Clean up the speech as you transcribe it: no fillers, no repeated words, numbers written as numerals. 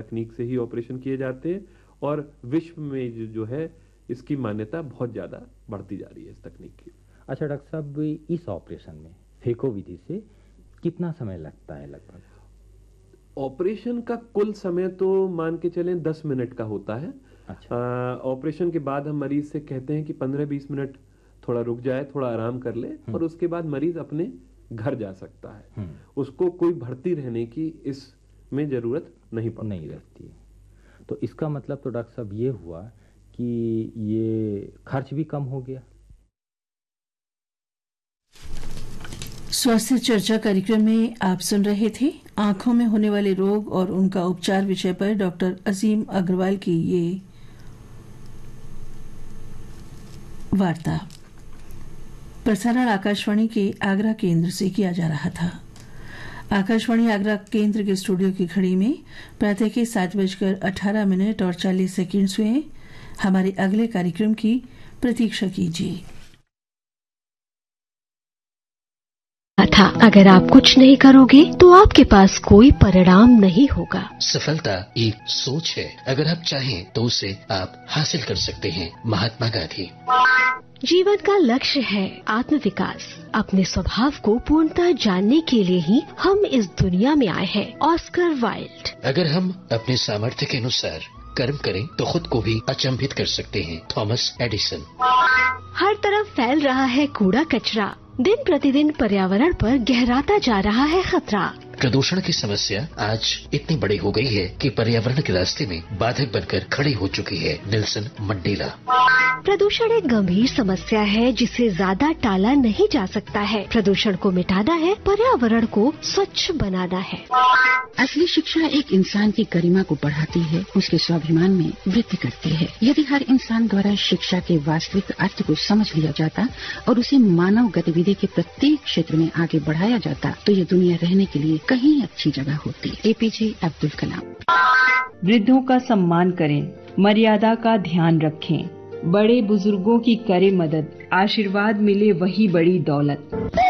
तकनीक से ही ऑपरेशन किए जाते हैं और विश्व में जो है इसकी मान्यता बहुत ज़्यादा बढ़ती जा रही है इस तकनीक की। अच्छा डॉक्टर साहब, इस ऑपरेशन में फेको विधि से कितना समय लगता है लगभग? ऑपरेशन का कुल समय तो मान के चलें 10 मिनट का होता है। अच्छा। ऑपरेशन के बाद हम मरीज से कहते हैं कि 15-20 मिनट थोड़ा रुक जाए, थोड़ा आराम कर ले और उसके बाद मरीज अपने घर जा सकता है। उसको कोई भर्ती रहने की इसमें जरूरत नहीं रहती। तो इसका मतलब तो डॉक्टर साहब ये हुआ कि ये खर्च भी कम हो गया। स्वास्थ्य चर्चा कार्यक्रम में आप सुन रहे थे आंखों में होने वाले रोग और उनका उपचार विषय पर डॉक्टर अजीम अग्रवाल की ये वार्ता। प्रसारण आकाशवाणी के आगरा केंद्र से किया जा रहा था। आकाशवाणी आगरा केंद्र के स्टूडियो की घड़ी में प्रातः के 7:18 और 40 सेकंड हुए। हमारे अगले कार्यक्रम की प्रतीक्षा कीजिए। था अगर आप कुछ नहीं करोगे तो आपके पास कोई परिणाम नहीं होगा। सफलता एक सोच है, अगर आप चाहें तो उसे आप हासिल कर सकते हैं। महात्मा गांधी। जीवन का लक्ष्य है आत्मविकास। अपने स्वभाव को पूर्णतः जानने के लिए ही हम इस दुनिया में आए हैं। Oscar Wilde. अगर हम अपने सामर्थ्य के अनुसार कर्म करें तो खुद को भी अचंभित कर सकते हैं। Thomas Edison. हर तरफ फैल रहा है कूड़ा कचरा। दिन प्रतिदिन पर्यावरण पर गहराता जा रहा है खतरा। प्रदूषण की समस्या आज इतनी बड़ी हो गई है कि पर्यावरण के रास्ते में बाधक बनकर खड़ी हो चुकी है। Nelson Mandela. प्रदूषण एक गंभीर समस्या है जिसे ज्यादा टाला नहीं जा सकता है। प्रदूषण को मिटाना है, पर्यावरण को स्वच्छ बनाना है। असली शिक्षा एक इंसान की गरिमा को बढ़ाती है, उसके स्वाभिमान में वृद्धि करती है। यदि हर इंसान द्वारा शिक्षा के वास्तविक अर्थ को समझ लिया जाता और उसे मानव गतिविधि के प्रत्येक क्षेत्र में आगे बढ़ाया जाता तो ये दुनिया रहने के लिए कहीं अच्छी जगह होती। एपीजे अब्दुल कलाम। वृद्धों का सम्मान करें, मर्यादा का ध्यान रखें, बड़े बुजुर्गों की करें मदद, आशीर्वाद मिले वही बड़ी दौलत।